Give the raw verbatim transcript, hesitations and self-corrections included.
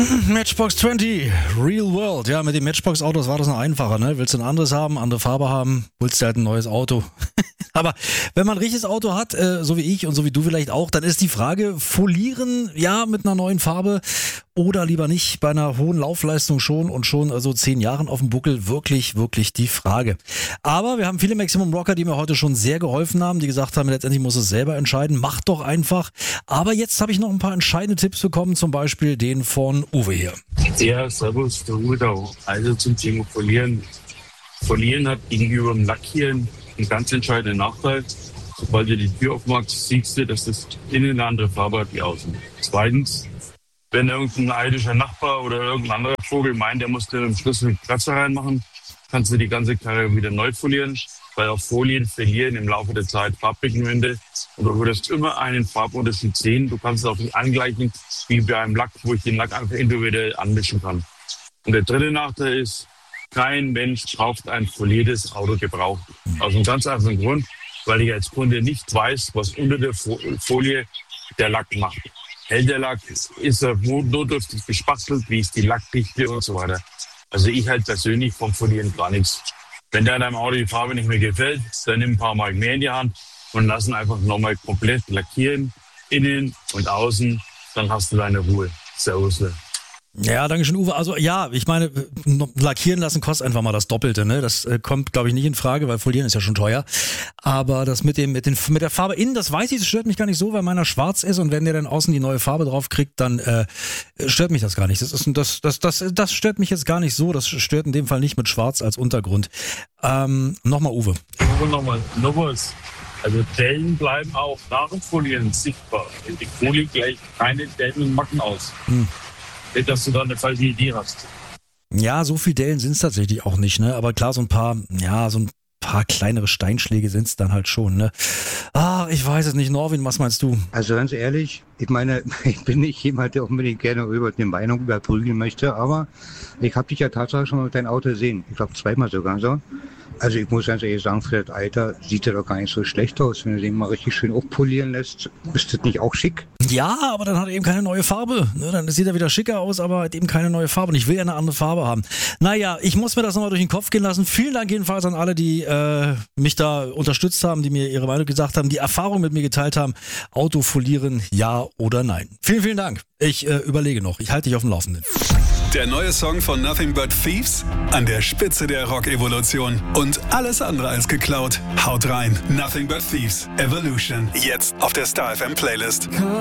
Matchbox zwanzig, Real World. Ja, mit den Matchbox-Autos war das noch einfacher, ne? Willst du ein anderes haben, andere Farbe haben, willst du halt ein neues Auto. Aber wenn man ein richtiges Auto hat, äh, so wie ich und so wie du vielleicht auch, dann ist die Frage, folieren, ja, mit einer neuen Farbe oder lieber nicht, bei einer hohen Laufleistung schon und schon also zehn Jahren auf dem Buckel, wirklich, wirklich die Frage. Aber wir haben viele Maximum Rocker, die mir heute schon sehr geholfen haben, die gesagt haben, letztendlich muss es selber entscheiden, mach doch einfach. Aber jetzt habe ich noch ein paar entscheidende Tipps bekommen, zum Beispiel den von Uwe hier. Ja, servus, der Uwe da. Also zum Thema Folieren. Folieren hat gegenüber dem Lackieren einen ganz entscheidenden Nachteil. Sobald du die Tür aufmachst, siehst du, dass das innen eine andere Farbe hat wie außen. Zweitens, wenn irgendein eidischer Nachbar oder irgendein anderer Vogel meint, der muss dir mit dem Schlüssel Kratzer reinmachen, kannst du die ganze Karre wieder neu folieren, weil auch Folien verlieren im Laufe der Zeit Farbpigmente und du würdest immer einen Farbunterschied sehen. Du kannst es auch nicht angleichen wie bei einem Lack, wo ich den Lack einfach individuell anmischen kann. Und der dritte Nachteil ist, kein Mensch kauft ein foliertes Auto gebraucht. Aus einem ganz einfachen Grund, weil ich als Kunde nicht weiß, was unter der Folie der Lack macht. Hält der Lack, ist er notdürftig bespachtelt, wie ist die Lackdichte und so weiter. Also ich halt persönlich vom Folieren gar nichts. Wenn dir deinem Auto die Farbe nicht mehr gefällt, dann nimm ein paar Mal mehr in die Hand und lass ihn einfach nochmal komplett lackieren, innen und außen, dann hast du deine Ruhe. Servus. Ja, danke schön, Uwe. Also ja, ich meine, lackieren lassen kostet einfach mal das Doppelte, ne? Das äh, kommt, glaube ich, nicht in Frage, weil Folieren ist ja schon teuer. Aber das mit dem, mit den, mit der Farbe innen, das weiß ich, das stört mich gar nicht so, weil meiner schwarz ist und wenn der dann außen die neue Farbe drauf kriegt, dann äh, stört mich das gar nicht. Das ist, das, das, das, das stört mich jetzt gar nicht so. Das stört in dem Fall nicht mit Schwarz als Untergrund. Ähm, nochmal, Uwe. Uwe, nochmal, noch was. Also Dellen bleiben auch nach dem Folieren sichtbar. Die Folie gleicht keine Dellen und Macken aus. Hm. Nicht, dass du da eine falsche Idee hast. Ja, so viel Dellen sind es tatsächlich auch nicht, ne? Aber klar, so ein paar, ja, so ein paar kleinere Steinschläge sind es dann halt schon, ne? Ah, ich weiß es nicht. Norwin, was meinst du? Also ganz ehrlich, ich meine, ich bin nicht jemand, der unbedingt gerne über die Meinung überprügeln möchte, aber ich habe dich ja tatsächlich schon mal mit deinem Auto gesehen. Ich glaube zweimal sogar so. Also ich muss ganz ehrlich sagen, für das Alter sieht er doch gar nicht so schlecht aus. Wenn du den mal richtig schön aufpolieren lässt, ist das nicht auch schick? Ja, aber dann hat er eben keine neue Farbe. Ne? Dann sieht er wieder schicker aus, aber hat eben keine neue Farbe. Und ich will ja eine andere Farbe haben. Naja, ich muss mir das nochmal durch den Kopf gehen lassen. Vielen Dank jedenfalls an alle, die äh, mich da unterstützt haben, die mir ihre Meinung gesagt haben, die Erfahrung mit mir geteilt haben. Auto folieren, ja oder nein. Vielen, vielen Dank. Ich äh, überlege noch. Ich halte dich auf dem Laufenden. Der neue Song von Nothing But Thieves an der Spitze der Rock-Evolution. Und alles andere als geklaut. Haut rein. Nothing But Thieves. Evolution. Jetzt auf der Star F M Playlist.